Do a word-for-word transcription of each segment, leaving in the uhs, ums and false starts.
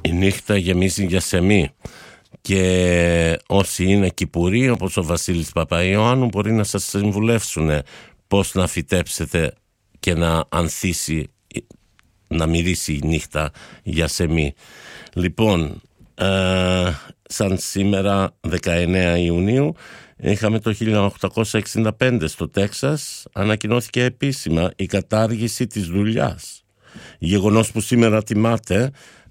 Η νύχτα γεμίζει για σεμί και όσοι είναι κυπουροί όπως ο Βασίλης Παπαϊωάννου μπορεί να σας συμβουλεύσουν πώς να φυτέψετε και να ανθίσει, να μυρίσει η νύχτα για σεμί. Λοιπόν, ε, σαν σήμερα δεκαεννέα Ιουνίου είχαμε το χίλια οκτακόσια εξήντα πέντε στο Τέξας ανακοινώθηκε επίσημα η κατάργηση της δουλειάς, γεγονός που σήμερα τιμάται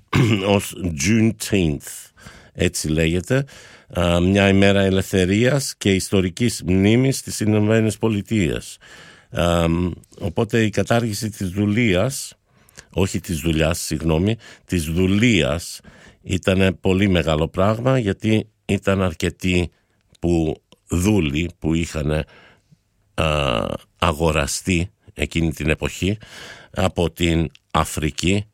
ως Juneteenth, έτσι λέγεται, μια ημέρα ελευθερίας και ιστορικής μνήμης στις Ηνωμένες Πολιτείες. Οπότε η κατάργηση της δουλείας, όχι της δουλειάς, συγγνώμη, της δουλείας ήταν πολύ μεγάλο πράγμα, γιατί ήταν αρκετοί που δούλοι που είχαν α, αγοραστεί εκείνη την εποχή από την Αφρική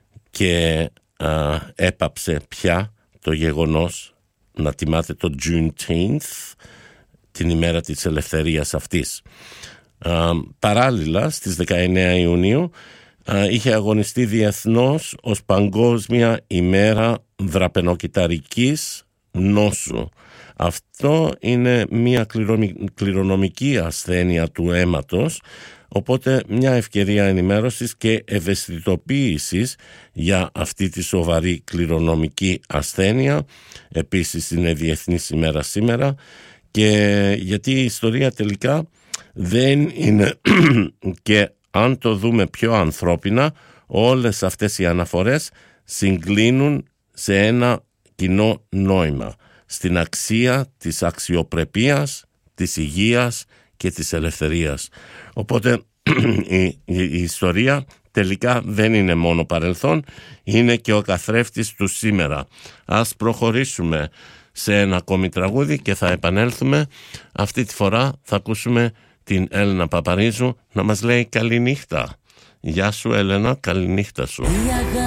και α, έπαψε πια το γεγονός να τιμάται το Juneteenth, την ημέρα της ελευθερίας αυτής. Α, παράλληλα στις δεκαεννέα Ιουνίου α, είχε αγωνιστεί διεθνώς ως Παγκόσμια ημέρα δραπενοκυταρικής νόσου. Αυτό είναι μια κληρονομική ασθένεια του αίματος, οπότε μια ευκαιρία ενημέρωσης και ευαισθητοποίησης για αυτή τη σοβαρή κληρονομική ασθένεια. Επίσης είναι Διεθνής ημέρα σήμερα, και γιατί η ιστορία τελικά δεν είναι και αν το δούμε πιο ανθρώπινα, όλες αυτές οι αναφορές συγκλίνουν σε ένα κοινό νόημα, στην αξία της αξιοπρεπίας, της υγείας και της ελευθερίας. Οπότε η, η, η ιστορία τελικά δεν είναι μόνο παρελθόν, είναι και ο καθρέφτης του σήμερα. Ας προχωρήσουμε σε ένα ακόμη τραγούδι και θα επανέλθουμε. Αυτή τη φορά θα ακούσουμε την Έλενα Παπαρίζου να μας λέει καληνύχτα. Γεια σου Έλενα, καληνύχτα σου.